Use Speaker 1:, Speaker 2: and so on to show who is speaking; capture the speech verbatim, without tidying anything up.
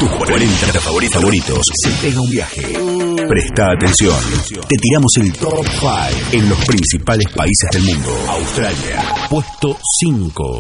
Speaker 1: tus cuarenta favoritos, favoritos. Se pega un viaje. Presta atención. Te tiramos el top cinco en los principales países del mundo. Australia, puesto cinco.